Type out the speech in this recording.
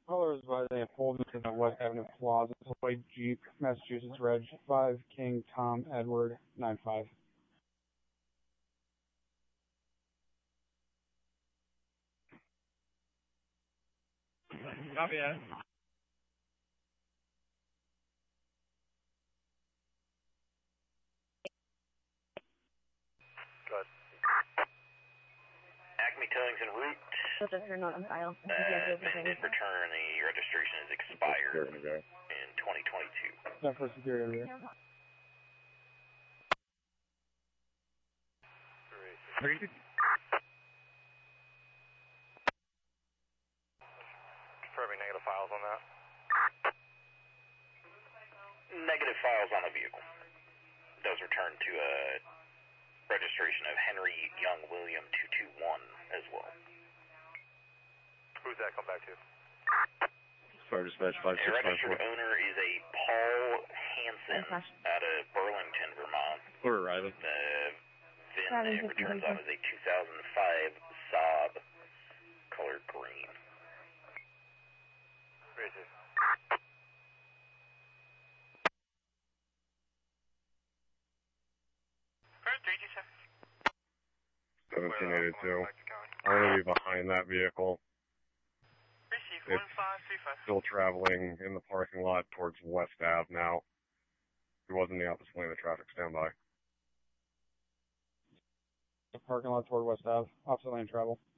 Caller is advising a pulled into the West Avenue Plaza, white Jeep, Massachusetts Reg 5 King Tom Edward 95. Copy that. Good. Acme Towings en route. Put her note on file. Did return. The registration is expired in 2022. That for security over here. Great. Confirming negative files on that. Negative files on the vehicle. Those return to a registration of Henry Young William 221 as well. Who's that come back to? Fire dispatch 5654. The registered owner is a Paul Hansen out of Burlington, Vermont. We're arriving. The VIN it returns on is a 2005 Saab, color green. Crazy. 1782. I'm going to be behind that vehicle. It's still traveling in the parking lot towards West Ave now. It was in the opposite lane of traffic. Stand by. The parking lot toward West Ave, opposite lane travel.